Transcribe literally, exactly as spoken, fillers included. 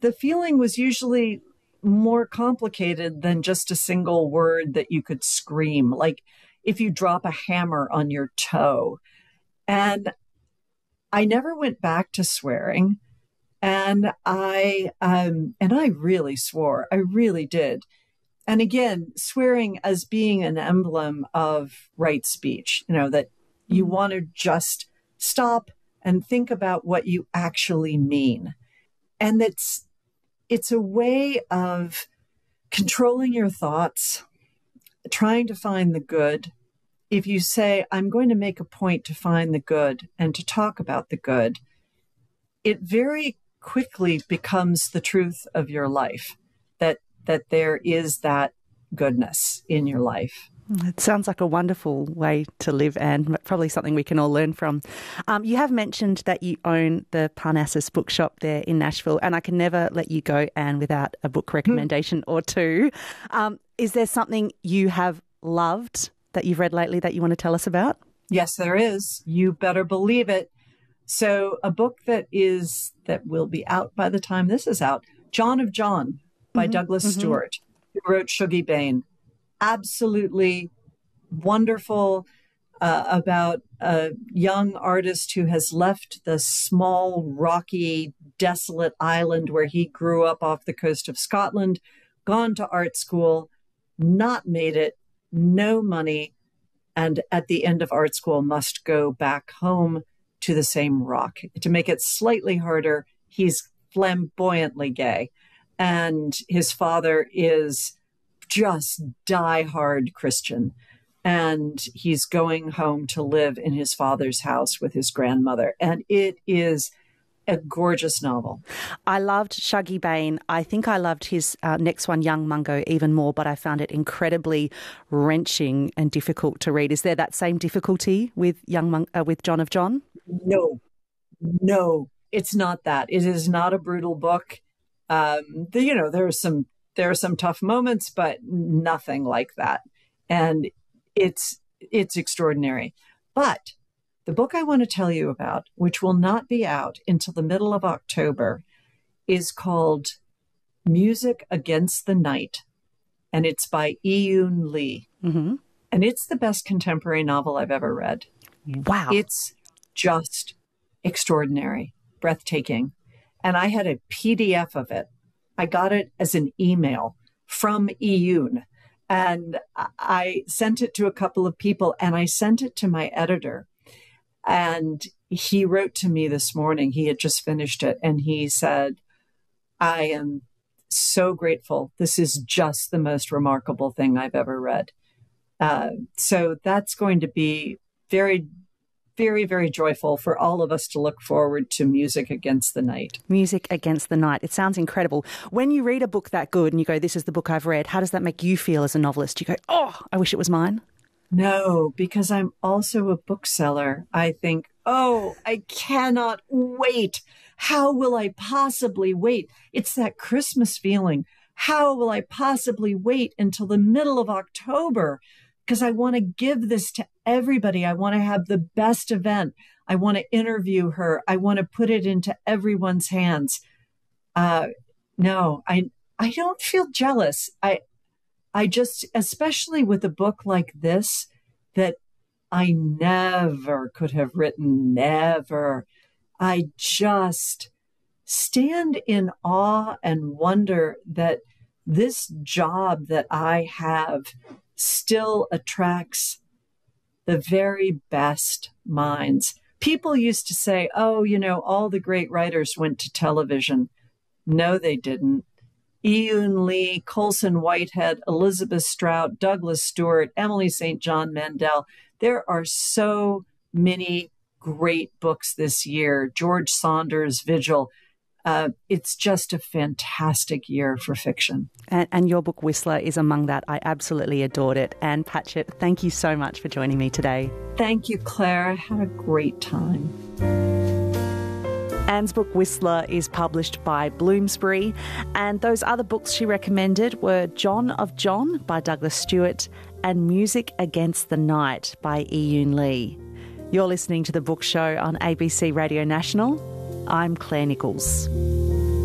the feeling was usually more complicated than just a single word that you could scream, like if you drop a hammer on your toe. And I never went back to swearing. And I, um, and I really swore. I really did. And again, swearing as being an emblem of right speech, you know, that you want to just stop and think about what you actually mean. And it's, it's a way of controlling your thoughts, trying to find the good. If you say, I'm going to make a point to find the good and to talk about the good, it very quickly becomes the truth of your life, that that there is that goodness in your life. It sounds like a wonderful way to live, and probably something we can all learn from. Um, you have mentioned that you own the Parnassus bookshop there in Nashville, and I can never let you go, Anne, without a book recommendation or two. Um, is there something you have loved that you've read lately that you want to tell us about? Yes, there is. You better believe it. So a book that is that will be out by the time this is out, John of John by mm-hmm. Douglas mm-hmm. Stewart, who wrote Shuggie Bain. Absolutely wonderful, uh, about a young artist who has left the small, rocky, desolate island where he grew up off the coast of Scotland, gone to art school, not made it, no money, and at the end of art school must go back home to the same rock. To make it slightly harder, he's flamboyantly gay, and his father is just diehard Christian, and he's going home to live in his father's house with his grandmother, and it is a gorgeous novel. I loved Shuggie Bain. I think I loved his uh, next one, Young Mungo, even more, but I found it incredibly wrenching and difficult to read. Is there that same difficulty with Young Mun- uh, with John of John? No, no, it's not that. It is not a brutal book. Um, the, you know, there are some there are some tough moments, but nothing like that, and it's it's extraordinary. But the book I want to tell you about, which will not be out until the middle of October, is called Music Against the Night, and it's by Iyun Lee. Mm-hmm. And it's the best contemporary novel I've ever read. Wow. It's just extraordinary, breathtaking. And I had a P D F of it. I got it as an email from Iyun, and I sent it to a couple of people, and I sent it to my editor. And he wrote to me this morning. He had just finished it, and he said, I am so grateful. This is just the most remarkable thing I've ever read. Uh, so that's going to be very, very, very joyful for all of us to look forward to Music Against the Night. Music Against the Night. It sounds incredible. When you read a book that good and you go, this is the book I've read, how does that make you feel as a novelist? You go, oh, I wish it was mine. No, because I'm also a bookseller. I think, oh, I cannot wait. How will I possibly wait? It's that Christmas feeling. How will I possibly wait until the middle of October? Because I want to give this to everybody. I want to have the best event. I want to interview her. I want to put it into everyone's hands. Uh, no, I I don't feel jealous. I I just, especially with a book like this, that I never could have written, never. I just stand in awe and wonder that this job that I have still attracts the very best minds. People used to say, oh, you know, all the great writers went to television. No, they didn't. Iyun Lee, Colson Whitehead, Elizabeth Strout, Douglas Stewart, Emily Saint John Mandel. There are so many great books this year. George Saunders, Vigil. Uh, it's just a fantastic year for fiction. And, and your book, Whistler, is among that. I absolutely adored it. Anne Patchett, thank you so much for joining me today. Thank you, Claire. I had a great time. Anne's book Whistler is published by Bloomsbury, and those other books she recommended were John of John by Douglas Stewart and Music Against the Night by Iyun Lee. You're listening to The Book Show on A B C Radio National. I'm Claire Nichols.